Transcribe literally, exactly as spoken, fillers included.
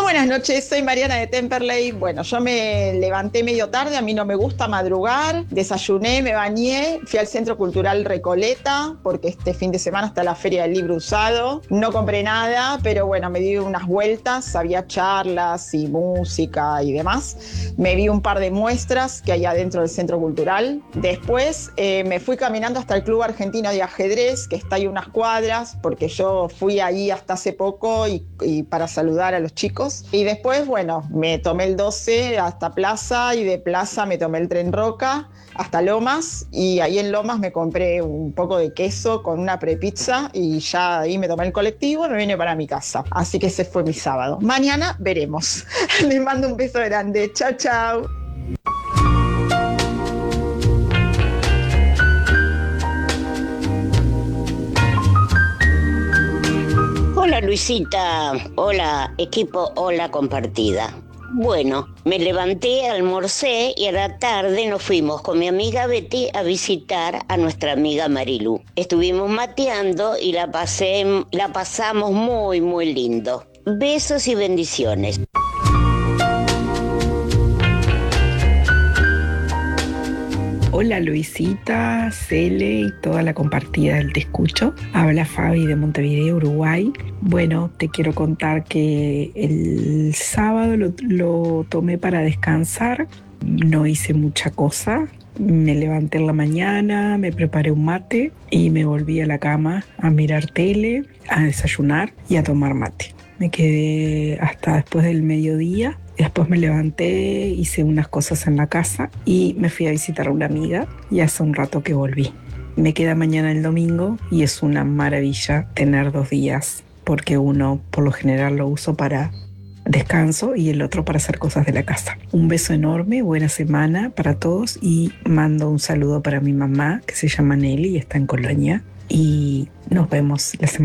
Buenas noches, soy Mariana de Temperley. Bueno, yo me levanté medio tarde, a mí no me gusta madrugar, desayuné, me bañé, fui al Centro Cultural Recoleta, porque este fin de semana está la Feria del Libro Usado. No compré nada, pero bueno, me di unas vueltas, había charlas y música y demás. Me vi un par de muestras que hay adentro del Centro Cultural. Después eh, me fui caminando hasta el Club Argentino de Ajedrez, que está ahí unas cuadras, porque yo fui ahí hasta hace poco y, y para saludar a los chicos. Y después, bueno, me tomé el doce hasta Plaza y de Plaza me tomé el tren Roca hasta Lomas y ahí en Lomas me compré un poco de queso con una prepizza y ya ahí me tomé el colectivo y me vine para mi casa. Así que ese fue mi sábado. Mañana veremos. Les mando un beso grande. Chao, chao. Hola Luisita, hola equipo, hola compartida. Bueno, me levanté, almorcé y a la tarde nos fuimos con mi amiga Betty a visitar a nuestra amiga Marilú. Estuvimos mateando y la, pasé, la pasamos muy, muy lindo. Besos y bendiciones. Hola Luisita, Cele y toda la compartida del Te Escucho. Habla Fabi de Montevideo, Uruguay. Bueno, te quiero contar que el sábado lo, lo tomé para descansar. No hice mucha cosa. Me levanté en la mañana, me preparé un mate y me volví a la cama a mirar tele, a desayunar y a tomar mate. Me quedé hasta después del mediodía. Después me levanté, hice unas cosas en la casa y me fui a visitar a una amiga y hace un rato que volví. Me queda mañana el domingo y es una maravilla tener dos días porque uno por lo general lo uso para descanso y el otro para hacer cosas de la casa. Un beso enorme, buena semana para todos y mando un saludo para mi mamá que se llama Nelly y está en Colonia y nos vemos la semana.